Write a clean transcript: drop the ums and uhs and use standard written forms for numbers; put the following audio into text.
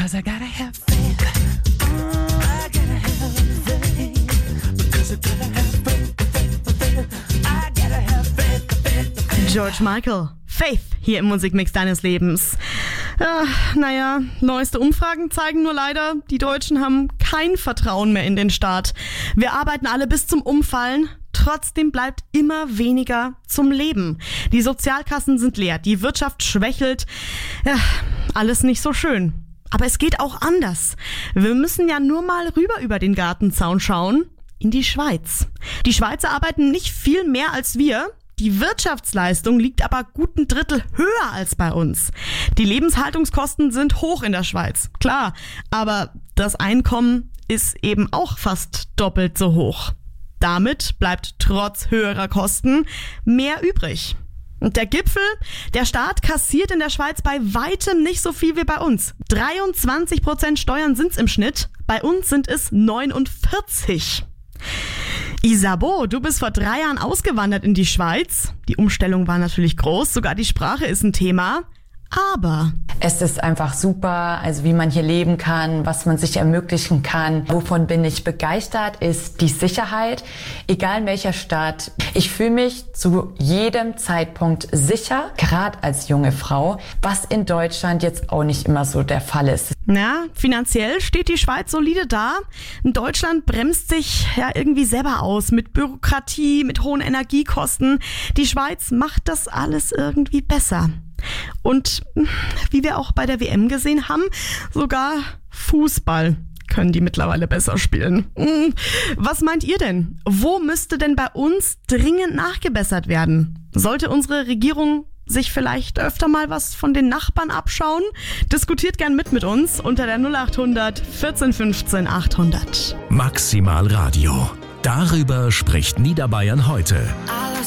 'cause I gotta have faith. I gotta have faith, because I gotta have faith. I gotta have faith. George Michael, Faith, hier im Musikmix deines Lebens. Neueste Umfragen zeigen nur leider, die Deutschen haben kein Vertrauen mehr in den Staat. Wir arbeiten alle bis zum Umfallen. Trotzdem bleibt immer weniger zum Leben. Die Sozialkassen sind leer, die Wirtschaft schwächelt. Ja, alles nicht so schön. Aber es geht auch anders. Wir müssen ja nur mal rüber über den Gartenzaun schauen. In die Schweiz. Die Schweizer arbeiten nicht viel mehr als wir. Die Wirtschaftsleistung liegt aber gut ein Drittel höher als bei uns. Die Lebenshaltungskosten sind hoch in der Schweiz. Klar, aber das Einkommen ist eben auch fast doppelt so hoch. Damit bleibt trotz höherer Kosten mehr übrig. Und der Gipfel, der Staat kassiert in der Schweiz bei weitem nicht so viel wie bei uns. 23% Steuern sind's im Schnitt, bei uns sind es 49%. Isabeau, du bist vor 3 Jahren ausgewandert in die Schweiz. Die Umstellung war natürlich groß, sogar die Sprache ist ein Thema. Aber es ist einfach super, also wie man hier leben kann, was man sich ermöglichen kann. Wovon bin ich begeistert, ist die Sicherheit, egal in welcher Stadt. Ich fühle mich zu jedem Zeitpunkt sicher, gerade als junge Frau, was in Deutschland jetzt auch nicht immer so der Fall ist. Ja, finanziell steht die Schweiz solide da. Deutschland bremst sich ja irgendwie selber aus mit Bürokratie, mit hohen Energiekosten. Die Schweiz macht das alles irgendwie besser. Und wie wir auch bei der WM gesehen haben, sogar Fußball können die mittlerweile besser spielen. Was meint ihr denn? Wo müsste denn bei uns dringend nachgebessert werden? Sollte unsere Regierung sich vielleicht öfter mal was von den Nachbarn abschauen? Diskutiert gern mit uns unter der 0800 14 15 800. Maximal Radio. Darüber spricht Niederbayern heute.